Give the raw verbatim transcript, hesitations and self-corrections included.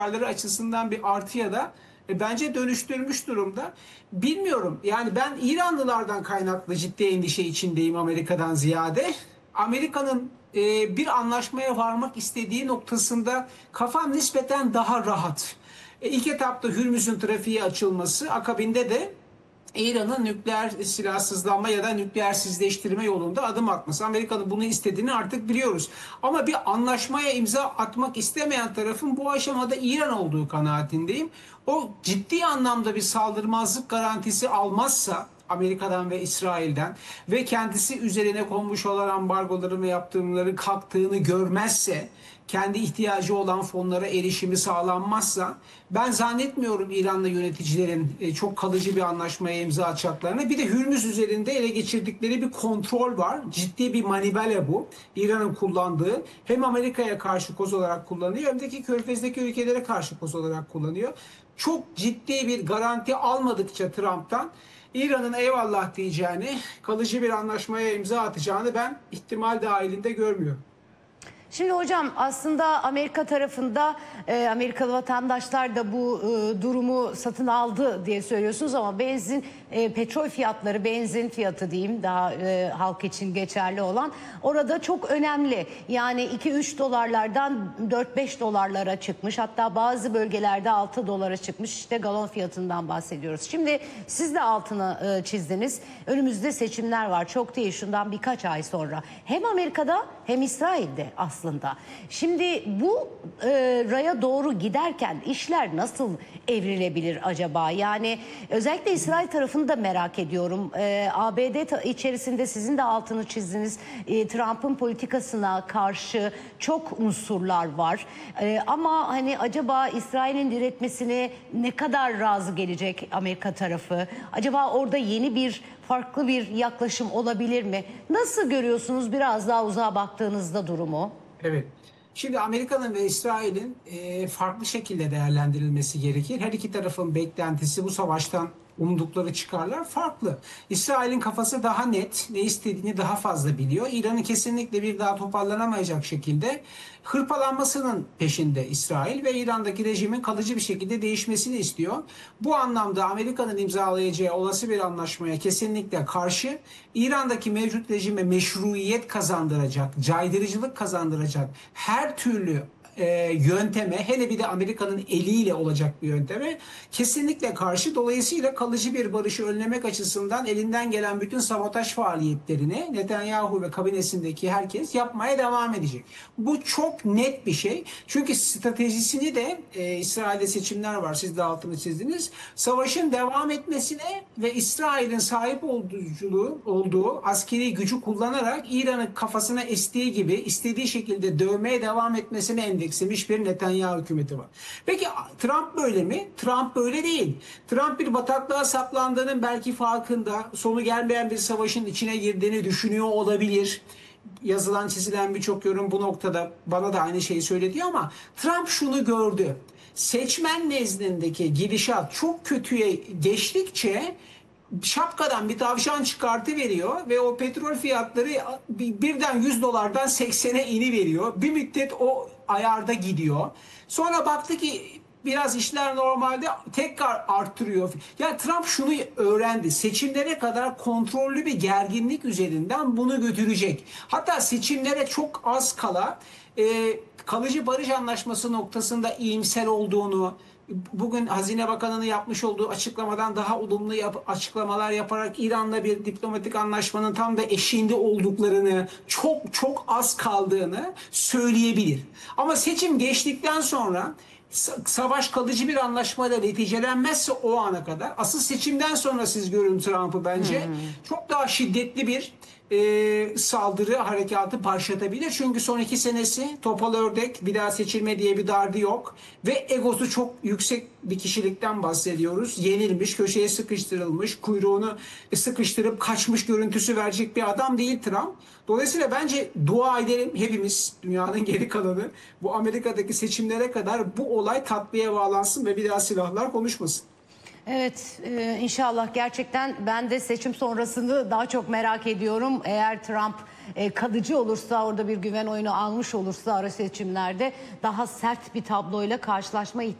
açısından bir artıya da e, bence dönüştürmüş durumda. Bilmiyorum yani ben İranlılardan kaynaklı ciddi endişe içindeyim Amerika'dan ziyade. Amerika'nın e, bir anlaşmaya varmak istediği noktasında kafam nispeten daha rahat. E, ilk etapta Hürmüz'ün trafiğe açılması, akabinde de İran'ın nükleer silahsızlanma ya da nükleersizleştirme yolunda adım atması. Amerika'nın bunu istediğini artık biliyoruz. Ama bir anlaşmaya imza atmak istemeyen tarafın bu aşamada İran olduğu kanaatindeyim. O ciddi anlamda bir saldırmazlık garantisi almazsa Amerika'dan ve İsrail'den ve kendisi üzerine konmuş olan ambargoların ve yaptırımların kalktığını görmezse, kendi ihtiyacı olan fonlara erişimi sağlanmazsa ben zannetmiyorum İran'la yöneticilerin e, çok kalıcı bir anlaşmaya imza atacaklarını. Bir de Hürmüz üzerinde ele geçirdikleri bir kontrol var. Ciddi bir manivela bu. İran'ın kullandığı, hem Amerika'ya karşı koz olarak kullanıyor hem de ki Körfez'deki ülkelere karşı koz olarak kullanıyor. Çok ciddi bir garanti almadıkça Trump'tan İran'ın eyvallah diyeceğini, kalıcı bir anlaşmaya imza atacağını ben ihtimal dahilinde görmüyorum. Şimdi hocam aslında Amerika tarafında e, Amerikalı vatandaşlar da bu e, durumu satın aldı diye söylüyorsunuz ama benzin, e, petrol fiyatları, benzin fiyatı diyeyim daha e, halk için geçerli olan orada çok önemli. Yani iki üç dolarlardan dört beş dolarlara çıkmış, hatta bazı bölgelerde altı dolara çıkmış, işte galon fiyatından bahsediyoruz. Şimdi siz de altını e, çizdiniz. Önümüzde seçimler var, çok değil, şundan birkaç ay sonra. Hem Amerika'da hem İsrail'de aslında. Aslında. Şimdi bu e, raya doğru giderken işler nasıl evrilebilir acaba? Yani özellikle İsrail tarafını da merak ediyorum. E, A B D içerisinde sizin de altını çizdiniz. E, Trump'ın politikasına karşı çok unsurlar var. E, ama hani acaba İsrail'in diretmesine ne kadar razı gelecek Amerika tarafı? Acaba orada yeni bir farklı bir yaklaşım olabilir mi? Nasıl görüyorsunuz biraz daha uzağa baktığınızda durumu? Evet. Şimdi Amerika'nın ve İsrail'in e, farklı şekilde değerlendirilmesi gerekir. Her iki tarafın beklentisi, bu savaştan umdukları çıkarlar farklı. İsrail'in kafası daha net, ne istediğini daha fazla biliyor. İran'ın kesinlikle bir daha toparlanamayacak şekilde hırpalanmasının peşinde İsrail ve İran'daki rejimin kalıcı bir şekilde değişmesini istiyor. Bu anlamda Amerika'nın imzalayacağı olası bir anlaşmaya kesinlikle karşı. İran'daki mevcut rejime meşruiyet kazandıracak, caydırıcılık kazandıracak her türlü e, yönteme, hele bir de Amerika'nın eliyle olacak bir yönteme kesinlikle karşı. Dolayısıyla kalıcı bir barışı önlemek açısından elinden gelen bütün sabotaj faaliyetlerini Netanyahu ve kabinesindeki herkes yapmaya devam edecek. Bu çok net bir şey. Çünkü stratejisini de e, İsrail'de seçimler var, siz de altını çizdiniz. Savaşın devam etmesine ve İsrail'in sahip olduğu, olduğu askeri gücü kullanarak İran'ın kafasına estiği gibi istediği şekilde dövmeye devam etmesine endekslemiş bir Netanyahu hükümeti var. Peki Trump böyle mi? Trump böyle değil. Trump bir bataklığa saplandığının belki farkında, sonu gelmeyen bir savaşın içine girdiğini düşünüyor olabilir. Yazılan çizilen birçok yorum bu noktada bana da aynı şeyi söyledi ama Trump şunu gördü. Seçmen nezdindeki gidişat çok kötüye geçtikçe şapkadan bir tavşan çıkartı veriyor ve o petrol fiyatları birden yüz dolardan seksene ini veriyor. Bir müddet o ayarda gidiyor. Sonra baktı ki biraz işler normalde, tekrar arttırıyor. Ya Trump şunu öğrendi. Seçimlere kadar kontrollü bir gerginlik üzerinden bunu götürecek. Hatta seçimlere çok az kala e, kalıcı barış anlaşması noktasında iyimser olduğunu, bugün Hazine Bakanı'nın yapmış olduğu açıklamadan daha olumlu yap açıklamalar yaparak İran'la bir diplomatik anlaşmanın tam da eşiğinde olduklarını, çok çok az kaldığını söyleyebilir. Ama seçim geçtikten sonra savaş kalıcı bir anlaşmayla neticelenmezse o ana kadar, asıl seçimden sonra siz görün Trump'ı bence hmm. çok daha şiddetli bir e, saldırı harekatı başlatabilir. Çünkü son iki senesi topal ördek, bir daha seçilme diye bir derdi yok ve egosu çok yüksek bir kişilikten bahsediyoruz. Yenilmiş, köşeye sıkıştırılmış, kuyruğunu sıkıştırıp kaçmış görüntüsü verecek bir adam değil Trump. Dolayısıyla bence dua edelim hepimiz, dünyanın geri kalanı, bu Amerika'daki seçimlere kadar bu olay tatlıya bağlansın ve bir daha silahlar konuşmasın. Evet, e, inşallah gerçekten ben de seçim sonrasını daha çok merak ediyorum. Eğer Trump e, kalıcı olursa, orada bir güven oyunu almış olursa ara seçimlerde daha sert bir tabloyla karşılaşma